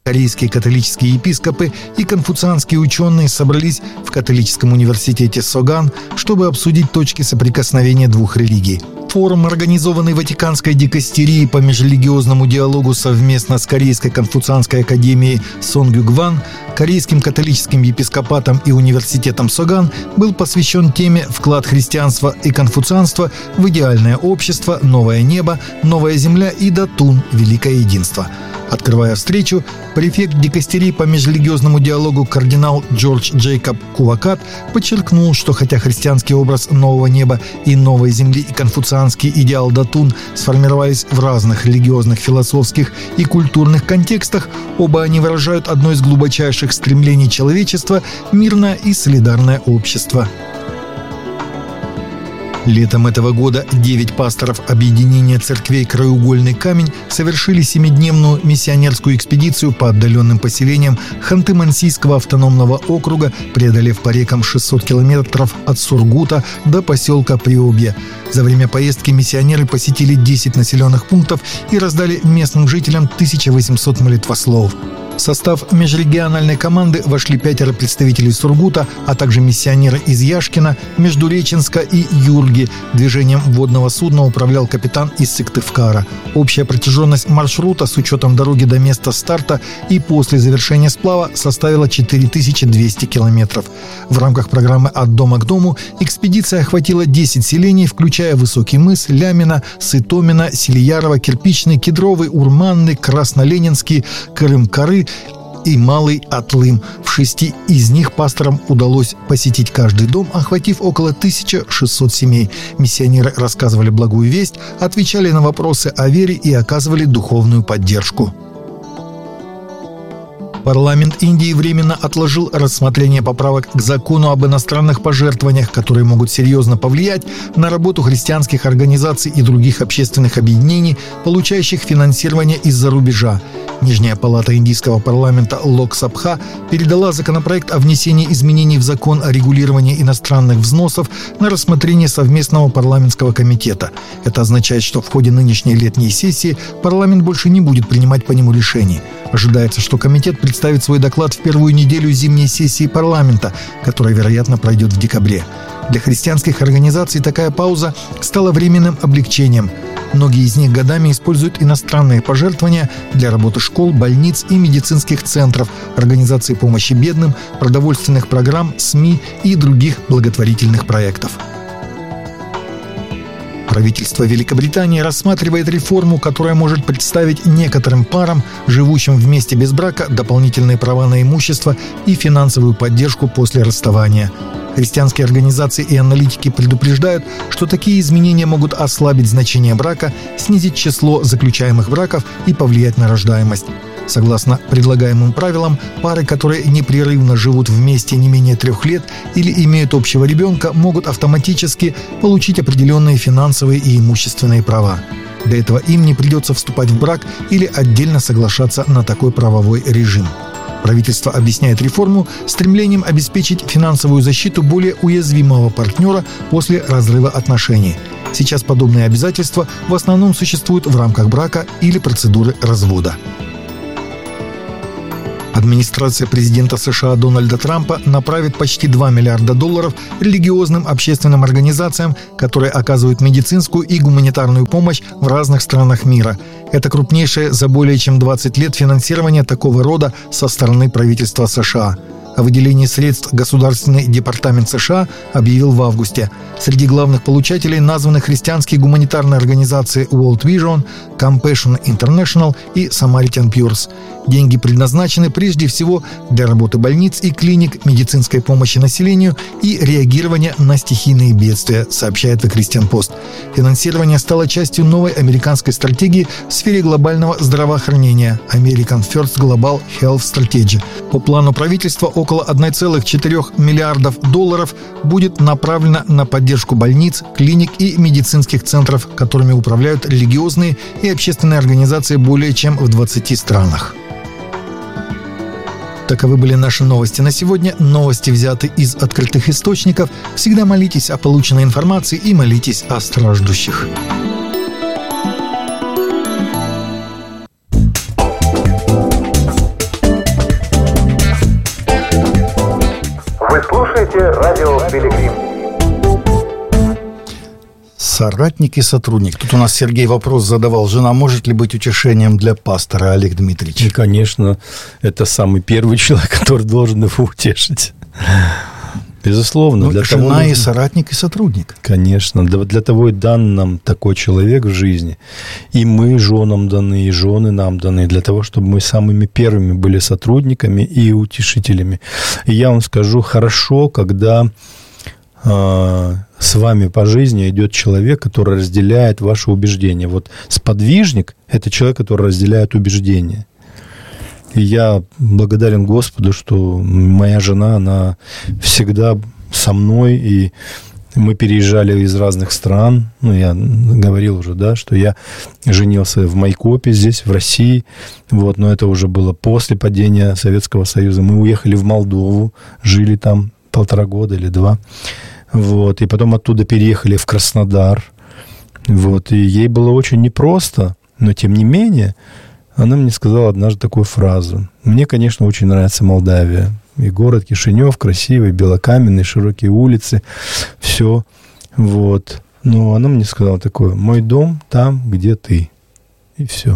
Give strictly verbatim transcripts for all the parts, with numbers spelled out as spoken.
Корейские католические епископы и конфуцианские ученые собрались в католическом университете Соган, чтобы обсудить точки соприкосновения двух религий. Форум, организованный Ватиканской дикастерией по межрелигиозному диалогу совместно с Корейской конфуцианской академией Сонгюгван, Корейским католическим епископатом и университетом Соган, был посвящен теме «Вклад христианства и конфуцианства в идеальное общество, новое небо, новая земля и Датун, великое единство». Открывая встречу, префект дикастерии по межрелигиозному диалогу кардинал Джордж Джейкоб Кувакат подчеркнул, что хотя христианский образ нового неба и новой земли и конфуцианский идеал Датун сформировались в разных религиозных, философских и культурных контекстах, оба они выражают одно из глубочайших стремлений человечества – мирное и солидарное общество. Летом этого года девять пасторов объединения церквей «Краеугольный камень» совершили семидневную миссионерскую экспедицию по отдаленным поселениям Ханты-Мансийского автономного округа, преодолев по рекам шестьсот километров от Сургута до поселка Приобье. За время поездки миссионеры посетили десять населенных пунктов и раздали местным жителям тысячу восемьсот молитвословов. В состав межрегиональной команды вошли пятеро представителей Сургута, а также миссионеры из Яшкина, Междуреченска и Юрги. Движением водного судна управлял капитан из Сыктывкара. Общая протяженность маршрута с учетом дороги до места старта и после завершения сплава составила четыре тысячи двести километров. В рамках программы «От дома к дому» экспедиция охватила десять селений, включая Высокий мыс, Лямино, Сытомино, Селиярово, Кирпичный, Кедровый, Урманный, Красноленинский, Крым-Кары и Малый Атлым. В шести из них пасторам удалось посетить каждый дом, охватив около тысячи шестьсот семей. Миссионеры рассказывали благую весть, отвечали на вопросы о вере и оказывали духовную поддержку. Парламент Индии временно отложил рассмотрение поправок к закону об иностранных пожертвованиях, которые могут серьезно повлиять на работу христианских организаций и других общественных объединений, получающих финансирование из-за рубежа. Нижняя палата индийского парламента Лок-Сабха передала законопроект о внесении изменений в закон о регулировании иностранных взносов на рассмотрение совместного парламентского комитета. Это означает, что в ходе нынешней летней сессии парламент больше не будет принимать по нему решений. Ожидается, что комитет представит свой доклад в первую неделю зимней сессии парламента, которая, вероятно, пройдет в декабре. Для христианских организаций такая пауза стала временным облегчением. Многие из них годами используют иностранные пожертвования для работы школ, больниц и медицинских центров, организации помощи бедным, продовольственных программ, СМИ и других благотворительных проектов. Правительство Великобритании рассматривает реформу, которая может представить некоторым парам, живущим вместе без брака, дополнительные права на имущество и финансовую поддержку после расставания. Христианские организации и аналитики предупреждают, что такие изменения могут ослабить значение брака, снизить число заключаемых браков и повлиять на рождаемость. Согласно предлагаемым правилам, пары, которые непрерывно живут вместе не менее трех лет или имеют общего ребенка, могут автоматически получить определенные финансовые и имущественные права. Для этого им не придется вступать в брак или отдельно соглашаться на такой правовой режим. Правительство объясняет реформу стремлением обеспечить финансовую защиту более уязвимого партнера после разрыва отношений. Сейчас подобные обязательства в основном существуют в рамках брака или процедуры развода. Администрация президента США Дональда Трампа направит почти два миллиарда долларов религиозным общественным организациям, которые оказывают медицинскую и гуманитарную помощь в разных странах мира. Это крупнейшее за более чем двадцать лет финансирование такого рода со стороны правительства США. О выделении средств Государственный департамент США объявил в августе. Среди главных получателей названы христианские гуманитарные организации World Vision, Compassion International и Samaritan Purse. Деньги предназначены прежде всего для работы больниц и клиник, медицинской помощи населению и реагирования на стихийные бедствия, сообщает The Christian Post. Финансирование стало частью новой американской стратегии в сфере глобального здравоохранения American First Global Health Strategy. По плану правительства около одна целая четыре десятых миллиардов долларов будет направлено на поддержку больниц, клиник и медицинских центров, которыми управляют религиозные и общественные организации более чем в двадцати странах. Таковы были наши новости на сегодня. Новости взяты из открытых источников. Всегда молитесь о полученной информации и молитесь о страждущих. Радио Пилигрим. Соратник и сотрудник. Тут у нас Сергей вопрос задавал. Жена может ли быть утешением для пастора, Олег Дмитриевич? И, конечно, это самый первый человек, который должен его утешить. Безусловно. Ну, для жена того и нужно... соратник, и сотрудник. Конечно. Для, для того и дан нам такой человек в жизни. И мы женам даны, и жены нам даны, для того, чтобы мы самыми первыми были сотрудниками и утешителями. И я вам скажу, хорошо, когда э, с вами по жизни идет человек, который разделяет ваши убеждения. Вот сподвижник – это человек, который разделяет убеждения. И я благодарен Господу, что моя жена, она всегда со мной, и мы переезжали из разных стран. Ну, я говорил уже, да, что я женился в Майкопе здесь, в России, вот, но это уже было после падения Советского Союза. Мы уехали в Молдову, жили там полтора года или два, вот, и потом оттуда переехали в Краснодар, вот, и ей было очень непросто, но тем не менее... Она мне сказала однажды такую фразу. Мне, конечно, очень нравится Молдавия. И город Кишинев красивый, белокаменный, широкие улицы, все. Вот. Но она мне сказала такое: мой дом там, где ты. И все.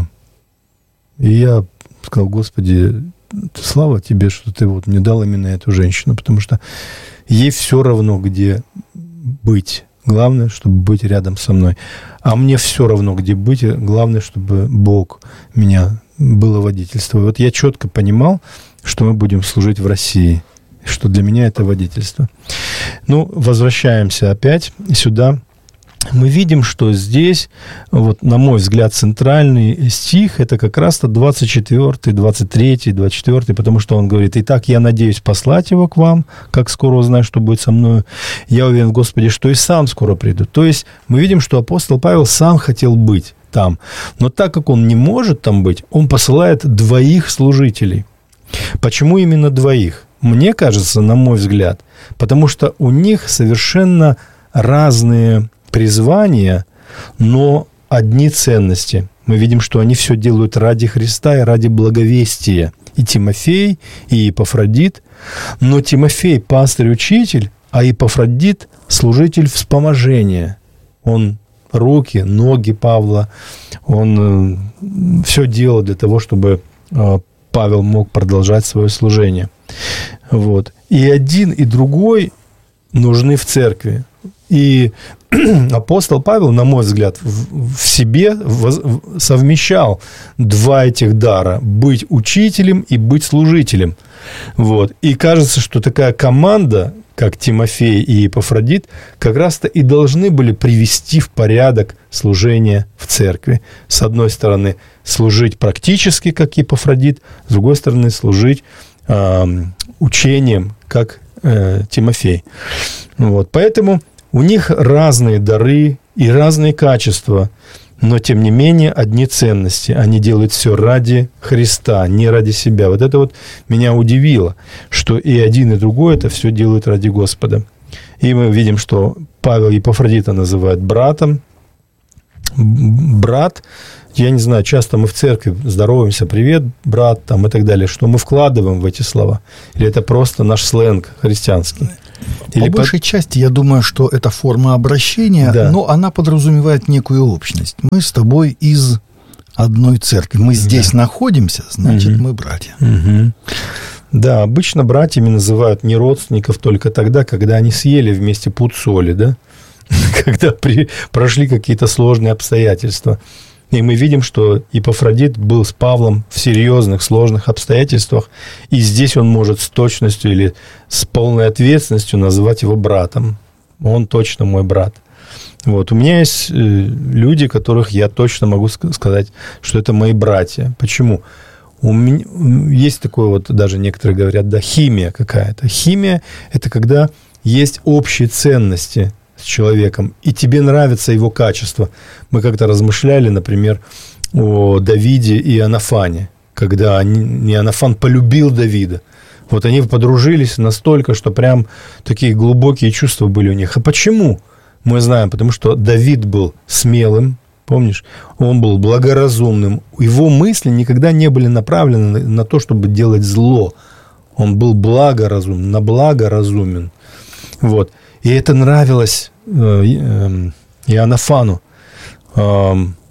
И я сказал: Господи, слава тебе, что ты вот мне дал именно эту женщину, потому что ей все равно, где быть. Главное, чтобы быть рядом со мной. А мне все равно, где быть. Главное, чтобы Бог меня было водительство. И вот я четко понимал, что мы будем служить в России, что для меня это водительство. Ну, возвращаемся опять сюда. Мы видим, что здесь, вот, на мой взгляд, центральный стих – это как раз-то двадцать четвёртый, двадцать третий, двадцать четвёртый, потому что он говорит: «Итак, я надеюсь послать его к вам, как скоро узнаю, что будет со мною. Я уверен в Господе, что и сам скоро приду». То есть мы видим, что апостол Павел сам хотел быть там, но так как он не может там быть, он посылает двоих служителей. Почему именно двоих? Мне кажется, на мой взгляд, потому что у них совершенно разные призвания, но одни ценности. Мы видим, что они все делают ради Христа и ради благовестия. И Тимофей, и Епафродит. Но Тимофей – пастырь-учитель, а Епафродит – служитель вспоможения. Он руки, ноги Павла, он все делал для того, чтобы Павел мог продолжать свое служение. Вот. И один, и другой нужны в церкви. И апостол Павел, на мой взгляд, в, в себе воз, совмещал два этих дара – быть учителем и быть служителем. Вот. И кажется, что такая команда, как Тимофей и Епафродит, как раз-то и должны были привести в порядок служение в церкви. С одной стороны, служить практически, как Епафродит, с другой стороны, служить э, учением, как э, Тимофей. Вот. Поэтому у них разные дары и разные качества, но, тем не менее, одни ценности. Они делают все ради Христа, не ради себя. Вот это вот меня удивило, что и один, и другой это все делают ради Господа. И мы видим, что Павел Епафродита называют братом. Брат, я не знаю, часто мы в церкви здороваемся: привет, брат, там, и так далее. Что мы вкладываем в эти слова? Или это просто наш сленг христианский? Или по большей под... части, я думаю, что это форма обращения, да. Но она подразумевает некую общность. Мы с тобой из одной церкви. Мы здесь да. находимся, значит, угу. мы братья. Угу. Да, обычно братьями называют не родственников только тогда, когда они съели вместе пуд соли, да? Когда при... прошли какие-то сложные обстоятельства. И мы видим, что Епафродит был с Павлом в серьезных, сложных обстоятельствах, и здесь он может с точностью или с полной ответственностью назвать его братом. Он точно мой брат. Вот. У меня есть люди, которых я точно могу сказать, что это мои братья. Почему? У меня есть такое вот, даже некоторые говорят, да, химия какая-то. Химия – это когда есть общие ценности с человеком, и тебе нравится его качество. Мы как-то размышляли, например, о Давиде и Иоаннафане, когда Иоаннафан полюбил Давида. Вот они подружились настолько, что прям такие глубокие чувства были у них. А почему? Мы знаем, потому что Давид был смелым, помнишь? Он был благоразумным. Его мысли никогда не были направлены на то, чтобы делать зло. Он был благоразумен, на благо разумен. Вот. И это нравилось э, э, Иоаннафану. Э,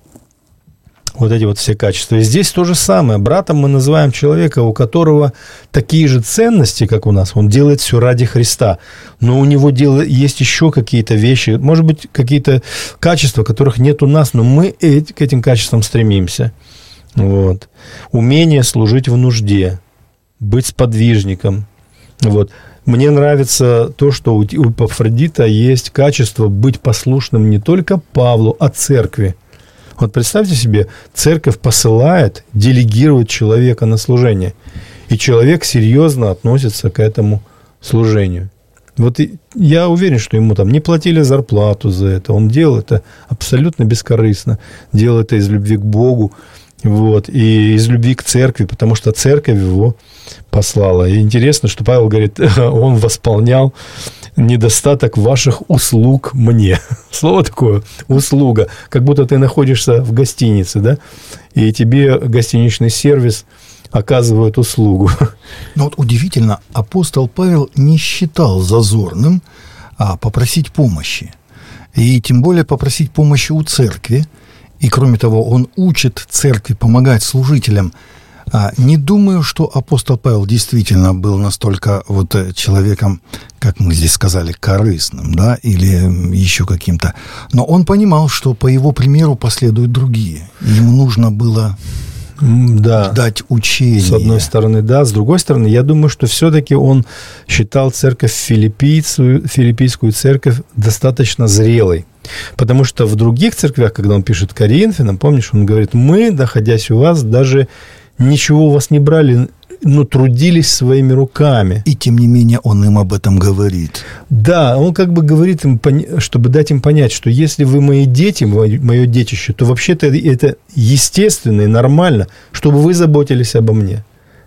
вот эти вот все качества. И здесь то же самое. Братом мы называем человека, у которого такие же ценности, как у нас. Он делает все ради Христа. Но у него дело, есть еще какие-то вещи, может быть, какие-то качества, которых нет у нас, но мы эти, к этим качествам стремимся. Вот. Умение служить в нужде, быть сподвижником. Вот. Мне нравится то, что у Эпафродита есть качество быть послушным не только Павлу, а церкви. Вот представьте себе, церковь посылает, делегирует человека на служение, и человек серьезно относится к этому служению. Вот я уверен, что ему там не платили зарплату за это, он делал это абсолютно бескорыстно, делал это из любви к Богу, вот, и из любви к церкви, потому что церковь его послала. И интересно, что Павел говорит, он восполнял недостаток ваших услуг мне. Слово такое, услуга. Как будто ты находишься в гостинице, да, и тебе гостиничный сервис оказывает услугу. Но вот удивительно, апостол Павел не считал зазорным а, попросить помощи. И тем более попросить помощи у церкви. И кроме того, он учит церкви помогать служителям. А, не думаю, что апостол Павел действительно был настолько вот человеком, как мы здесь сказали, корыстным, да, или еще каким-то. Но он понимал, что по его примеру последуют другие. Ему нужно было да. дать учение. С одной стороны, да. С другой стороны, я думаю, что все-таки он считал церковь филиппийскую, филиппийскую церковь достаточно зрелой. Потому что в других церквях, когда он пишет Коринфянам, помнишь, он говорит, мы, находясь у вас, даже ничего у вас не брали, но трудились своими руками. И тем не менее он им об этом говорит. Да, он как бы говорит им, чтобы дать им понять, что если вы мои дети, мое детище, то вообще-то это естественно и нормально, чтобы вы заботились обо мне.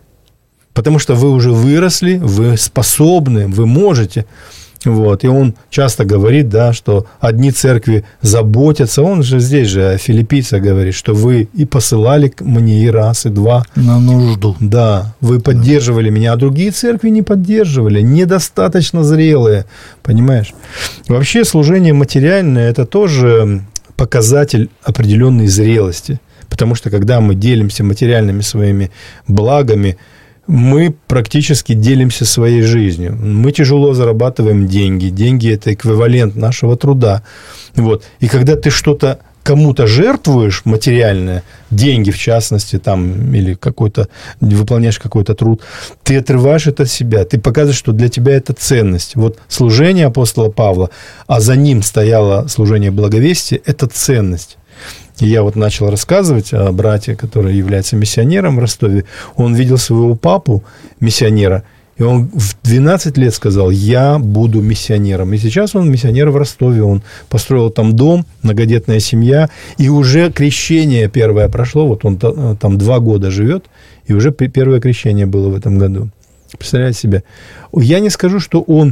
Потому что вы уже выросли, вы способны, вы можете. Вот. И он часто говорит, да, что одни церкви заботятся. Он же здесь же о филиппийцах говорит, что вы и посылали мне и раз, и два. На нужду. Да, вы поддерживали да. меня, а другие церкви не поддерживали, недостаточно зрелые, понимаешь? Вообще служение материальное – это тоже показатель определенной зрелости. Потому что когда мы делимся материальными своими благами, мы практически делимся своей жизнью. Мы тяжело зарабатываем деньги. Деньги – это эквивалент нашего труда. Вот. И когда ты что-то кому-то жертвуешь, материальное, деньги в частности, там, или какой-то, выполняешь какой-то труд, ты отрываешь это от себя. Ты показываешь, что для тебя это ценность. Вот служение апостола Павла, а за ним стояло служение благовестия – это ценность. И я вот начал рассказывать о брате, который является миссионером в Ростове. Он видел своего папу, миссионера, и он в двенадцать лет сказал, я буду миссионером. И сейчас он миссионер в Ростове. Он построил там дом, многодетная семья, и уже крещение первое прошло. Вот он там два года живет, и уже первое крещение было в этом году. Представляете себе? Я не скажу, что он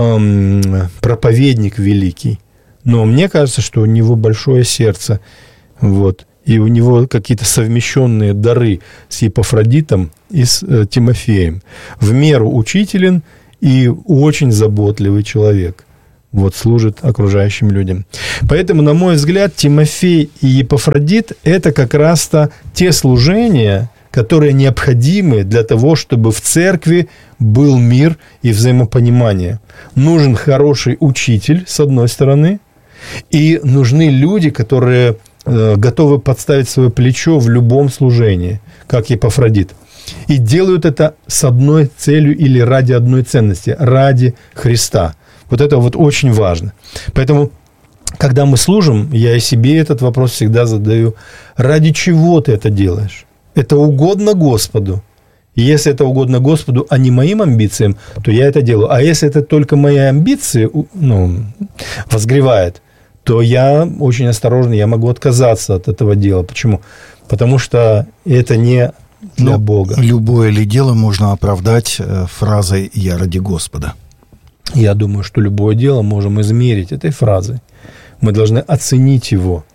эм, проповедник великий, но мне кажется, что у него большое сердце. Вот. И у него какие-то совмещенные дары с Епафродитом и с э, Тимофеем. В меру учителен и очень заботливый человек. Вот, служит окружающим людям. Поэтому, на мой взгляд, Тимофей и Епафродит – это как раз-то те служения, которые необходимы для того, чтобы в церкви был мир и взаимопонимание. Нужен хороший учитель, с одной стороны, и нужны люди, которые готовы подставить свое плечо в любом служении, как Епафродит. И делают это с одной целью или ради одной ценности, ради Христа. Вот это вот очень важно. Поэтому, когда мы служим, я и себе этот вопрос всегда задаю. Ради чего ты это делаешь? Это угодно Господу. И если это угодно Господу, а не моим амбициям, то я это делаю. А если это только мои амбиции, ну, возгревает, то я очень осторожный, я могу отказаться от этого дела. Почему? Потому что это не для Но Бога. Любое ли дело можно оправдать фразой «я ради Господа»? Я думаю, что любое дело можем измерить этой фразой. Мы должны оценить его.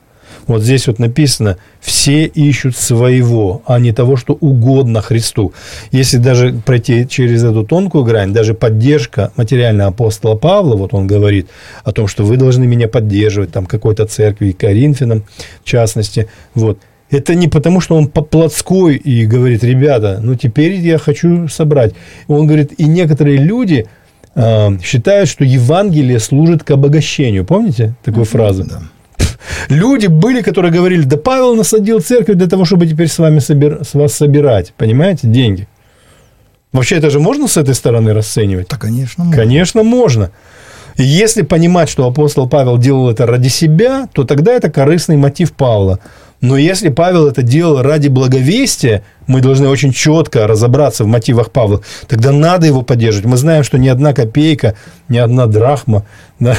Вот здесь вот написано: все ищут своего, а не того, что угодно Христу. Если даже пройти через эту тонкую грань, даже поддержка материального апостола Павла, вот он говорит о том, что вы должны меня поддерживать, там, какой-то церкви, Коринфянам, в частности, вот. Это не потому, что он по-плотской и говорит: ребята, ну теперь я хочу собрать. Он говорит, и некоторые люди э, считают, что Евангелие служит к обогащению. Помните такую uh-huh, фразу? Да. Люди были, которые говорили: да Павел насадил церковь для того, чтобы теперь с вами собир... с вас собирать, понимаете, деньги. Вообще это же можно с этой стороны расценивать? Да, конечно, можно. Конечно, можно. И если понимать, что апостол Павел делал это ради себя, то тогда это корыстный мотив Павла. Но если Павел это делал ради благовестия, мы должны очень четко разобраться в мотивах Павла, тогда надо его поддерживать. Мы знаем, что ни одна копейка, ни одна драхма, да,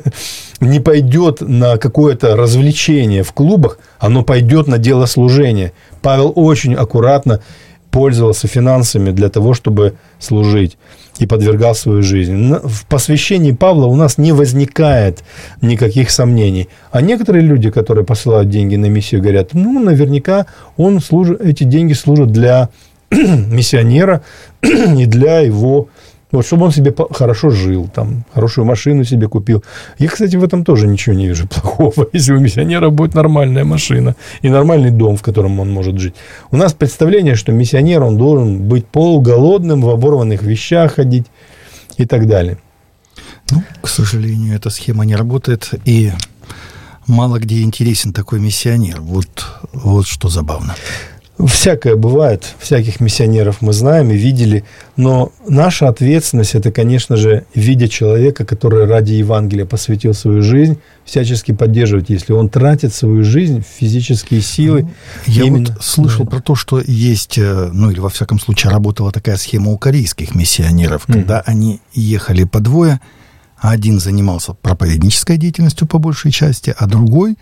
не пойдет на какое-то развлечение в клубах, оно пойдет на дело служения. Павел очень аккуратно пользовался финансами для того, чтобы служить, и подвергал свою жизнь. В посвящении Павла у нас не возникает никаких сомнений. А некоторые люди, которые посылают деньги на миссию, говорят: ну, наверняка он служит, эти деньги служат для миссионера и для его... Вот, чтобы он себе хорошо жил, там, хорошую машину себе купил. Я, кстати, в этом тоже ничего не вижу плохого, если у миссионера будет нормальная машина и нормальный дом, в котором он может жить. У нас представление, что миссионер, он должен быть полуголодным, в оборванных вещах ходить и так далее. Ну, к сожалению, эта схема не работает, и мало где интересен такой миссионер. Вот, вот что забавно. Всякое бывает, всяких миссионеров мы знаем и видели, но наша ответственность – это, конечно же, видя человека, который ради Евангелия посвятил свою жизнь, всячески поддерживать, если он тратит свою жизнь, физические силы. Я именно... вот слышал да. про то, что есть, ну или во всяком случае работала такая схема у корейских миссионеров, mm. когда они ехали по двое, один занимался проповеднической деятельностью по большей части, а другой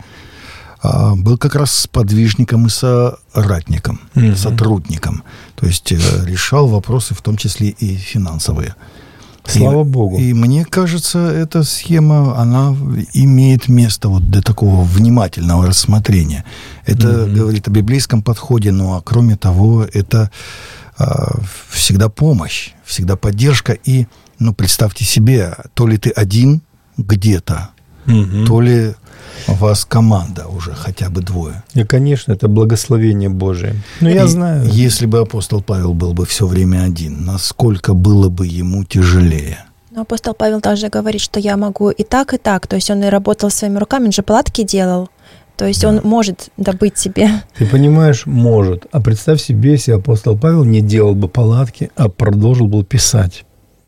был как раз сподвижником и соратником, mm-hmm. сотрудником. То есть решал вопросы, в том числе и финансовые. Слава и, Богу. И мне кажется, эта схема, она имеет место вот для такого внимательного рассмотрения. Это mm-hmm. говорит о библейском подходе, ну а кроме того, это а, всегда помощь, всегда поддержка. И, ну, представьте себе, то ли ты один где-то, mm-hmm. то ли у вас команда уже хотя бы двое. И, конечно, это благословение Божие. Но я и знаю. Если бы апостол Павел был бы все время один, насколько было бы ему тяжелее? Но апостол Павел даже говорит, что я могу и так, и так. То есть он и работал своими руками, он же палатки делал. То есть да. он может добыть себе. Ты понимаешь, может. А представь себе, если апостол Павел не делал бы палатки, а продолжил бы писать.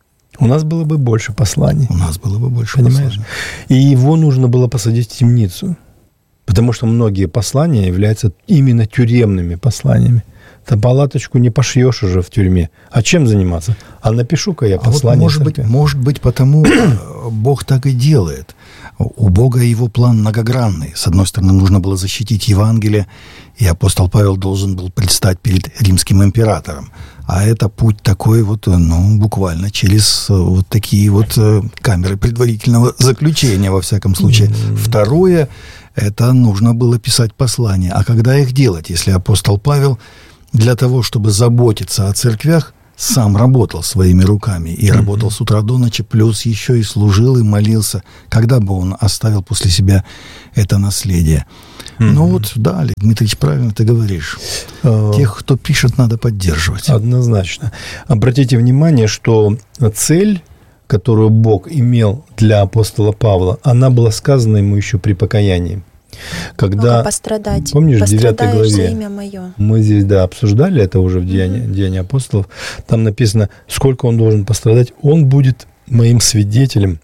У нас было бы больше посланий. У нас было бы больше Понимаешь? посланий. И его нужно было посадить в темницу. Потому что многие послания являются именно тюремными посланиями. Ты палаточку не пошьешь уже в тюрьме. А чем заниматься? А напишу-ка я послание. А вот может, быть, может быть, потому Бог так и делает. У Бога его план многогранный. С одной стороны, нужно было защитить Евангелие, и апостол Павел должен был предстать перед римским императором. А это путь такой вот, ну, буквально через вот такие вот камеры предварительного заключения, во всяком случае. Mm-hmm. Второе, это нужно было писать послания. А когда их делать, если апостол Павел для того, чтобы заботиться о церквях, сам работал своими руками и mm-hmm. работал с утра до ночи, плюс еще и служил и молился, когда бы он оставил после себя это наследие. Mm-hmm. Ну вот, да, Олег Дмитриевич, правильно ты говоришь. Uh, Тех, кто пишет, надо поддерживать. Однозначно. Обратите внимание, что цель, которую Бог имел для апостола Павла, она была сказана ему еще при покаянии. Когда, пострадать. Помнишь, в девятой главе имя мое. Мы здесь, да, обсуждали это уже в Деянии, mm-hmm. Деянии апостолов. Там написано, сколько он должен пострадать. Он будет моим свидетелем.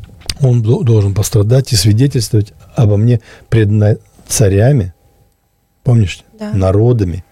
Он должен пострадать и свидетельствовать обо мне пред царями, помнишь, да. народами.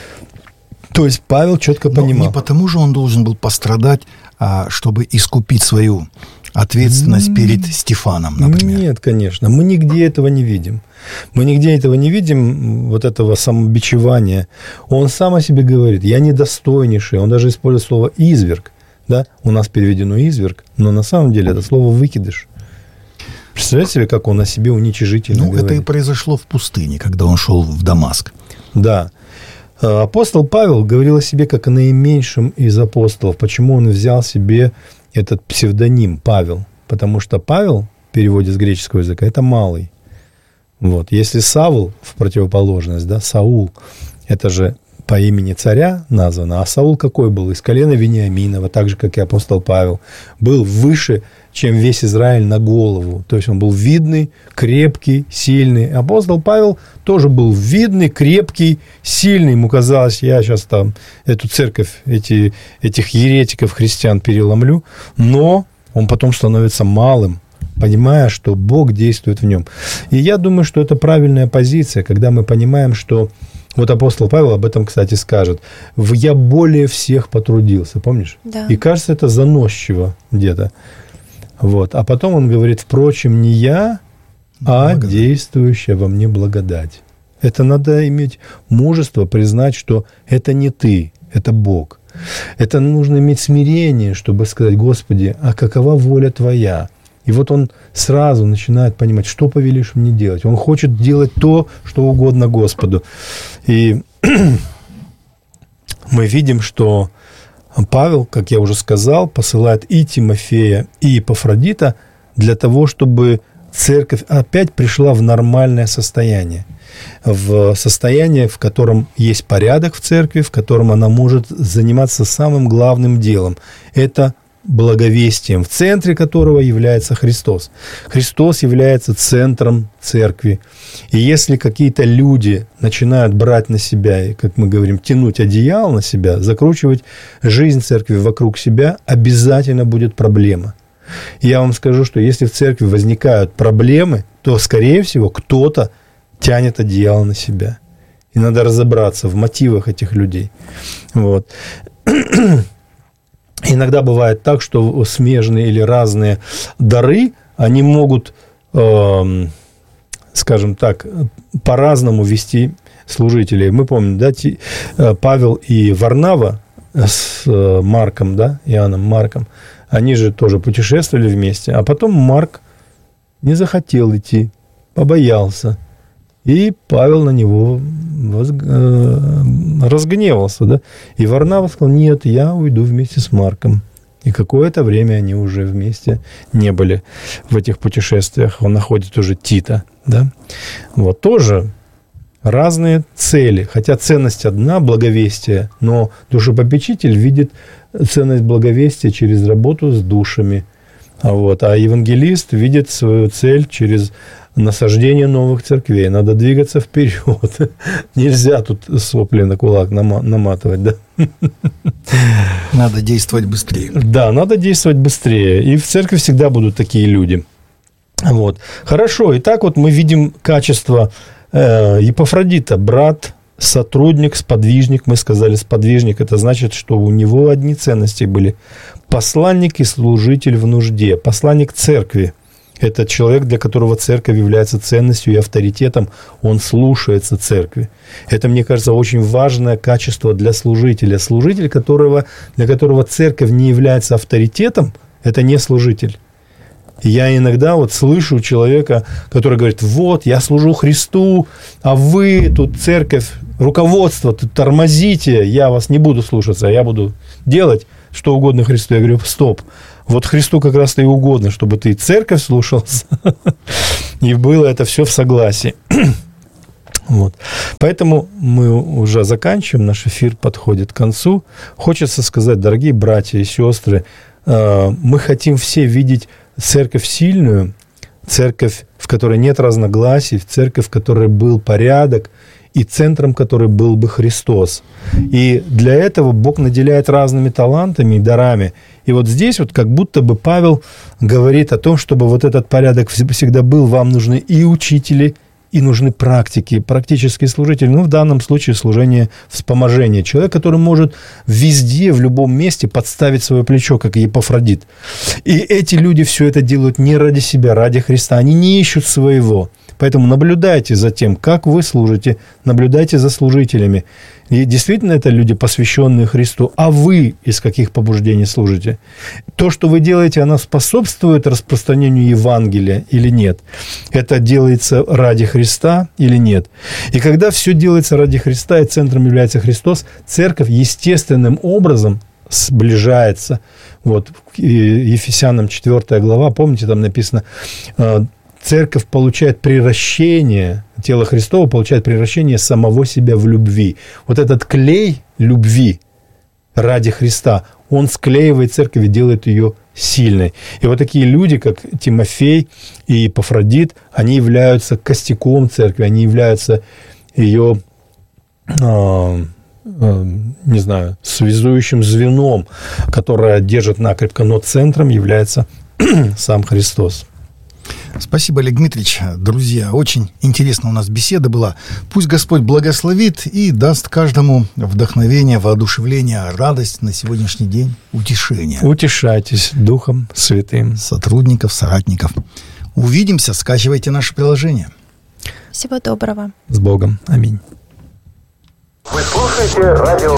То есть Павел четко понимал. Но не потому же он должен был пострадать, а чтобы искупить свою ответственность mm-hmm. перед Стефаном, например. Нет, конечно. Мы нигде этого не видим. Мы нигде этого не видим, вот этого самобичевания. Он сам о себе говорит, я недостойнейший. Он даже использует слово «изверг». Да? У нас переведено «изверг», но на самом деле это слово «выкидыш». Представляете себе, как он о себе уничижительно Ну, говорит? это и произошло в пустыне, когда он шел в Дамаск. Да. Апостол Павел говорил о себе как о наименьшем из апостолов. Почему он взял себе этот псевдоним Павел? Потому что Павел, в переводе с греческого языка, это малый. Вот. Если Савл, в противоположность, да, Саул, это же по имени царя названо, а Саул какой был? Из колена Вениаминова, так же, как и апостол Павел, был выше, чем весь Израиль на голову. То есть он был видный, крепкий, сильный. Апостол Павел тоже был видный, крепкий, сильный. Ему казалось, я сейчас там эту церковь, эти, этих еретиков, христиан переломлю, но он потом становится малым, понимая, что Бог действует в нем. И я думаю, что это правильная позиция, когда мы понимаем, что вот апостол Павел об этом, кстати, скажет. «Я более всех потрудился», помнишь? Да. И кажется, это заносчиво где-то. Вот. А потом он говорит, впрочем, не я, а благодать. Действующая во мне благодать. Это надо иметь мужество признать, что это не ты, это Бог. Это нужно иметь смирение, чтобы сказать, Господи, а какова воля Твоя? И вот он сразу начинает понимать, что повелишь мне делать. Он хочет делать то, что угодно Господу. И мы видим, что Павел, как я уже сказал, посылает и Тимофея, и Эпафродита для того, чтобы церковь опять пришла в нормальное состояние. В состояние, в котором есть порядок в церкви, в котором она может заниматься самым главным делом. Это благовестием, в центре которого является Христос. Христос является центром церкви. И если какие-то люди начинают брать на себя, как мы говорим, тянуть одеяло на себя, закручивать жизнь церкви вокруг себя, обязательно будет проблема. И я вам скажу, что если в церкви возникают проблемы, то, скорее всего, кто-то тянет одеяло на себя. И надо разобраться в мотивах этих людей. Вот. Иногда бывает так, что смежные или разные дары, они могут, э, скажем так, по-разному вести служителей. Мы помним, да, Павел и Варнава с Марком, да, Иоанном Марком, они же тоже путешествовали вместе, а потом Марк не захотел идти, побоялся. И Павел на него разгневался, да? И Варнава сказал, нет, я уйду вместе с Марком. И какое-то время они уже вместе не были в этих путешествиях. Он находит уже Тита, да? Вот тоже разные цели. Хотя ценность одна, благовестие, но душепопечитель видит ценность благовестия через работу с душами. Вот. А евангелист видит свою цель через насаждение новых церквей. Надо двигаться вперед. Нельзя тут сопли на кулак наматывать, да? Надо действовать быстрее. Да, надо действовать быстрее. И в церкви всегда будут такие люди. Вот. Хорошо. Итак, вот мы видим качество э, Эпафродита. Брат, сотрудник, сподвижник. Мы сказали, сподвижник. Это значит, что у него одни ценности были. Посланник и служитель в нужде. Посланник церкви. Это человек, для которого церковь является ценностью и авторитетом. Он слушается церкви. Это, мне кажется, очень важное качество для служителя. Служитель, которого, для которого церковь не является авторитетом, это не служитель. Я иногда вот слышу человека, который говорит, вот, я служу Христу, а вы тут церковь, руководство, тут тормозите, я вас не буду слушаться, я буду делать что угодно Христу. Я говорю, стоп. Вот Христу как раз-то и угодно, чтобы ты и церковь слушался, и было это все в согласии. Вот. Поэтому мы уже заканчиваем, наш эфир подходит к концу. Хочется сказать, дорогие братья и сестры, мы хотим все видеть церковь сильную, церковь, в которой нет разногласий, церковь, в которой был порядок, и центром которой был бы Христос. И для этого Бог наделяет разными талантами и дарами. И вот здесь вот как будто бы Павел говорит о том, чтобы вот этот порядок всегда был, вам нужны и учители, и нужны практики, практические служители. Ну, в данном случае служение вспоможения. Человек, который может везде, в любом месте подставить свое плечо, как Эпафродит. И эти люди все это делают не ради себя, ради Христа. Они не ищут своего. Поэтому наблюдайте за тем, как вы служите, наблюдайте за служителями. И действительно это люди, посвященные Христу. А вы из каких побуждений служите? То, что вы делаете, оно способствует распространению Евангелия или нет? Это делается ради Христа или нет? И когда все делается ради Христа, и центром является Христос, церковь естественным образом сближается. Вот, Ефесянам четвёртая глава, помните, там написано, церковь получает приращение, тело Христово получает приращение самого себя в любви. Вот этот клей любви ради Христа, он склеивает церковь и делает ее сильной. И вот такие люди, как Тимофей и Эпафродит, они являются костяком церкви, они являются ее, э, э, не знаю, связующим звеном, которое держит накрепко, но центром является сам Христос. Спасибо, Олег Дмитриевич. Друзья, очень интересная у нас беседа была. Пусть Господь благословит и даст каждому вдохновение, воодушевление, радость на сегодняшний день, утешение. Утешайтесь Духом Святым. Сотрудников, соратников. Увидимся, скачивайте наше приложение. Всего доброго. С Богом. Аминь. Вы слушаете радио.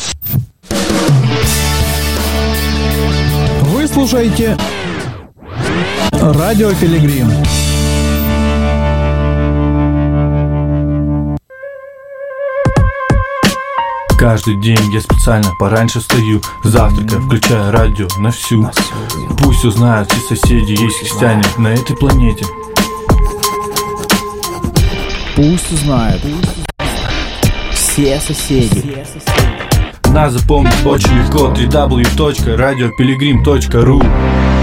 Вы слушаете Радио Пилигрим. Каждый день я специально пораньше встаю, завтракаю, включаю радио на всю. Пусть узнают все соседи, есть христиане на этой планете. Пусть узнают все соседи. Нас запомнить очень легко. дабл ю дабл ю дабл ю точка радио пилигрим точка ру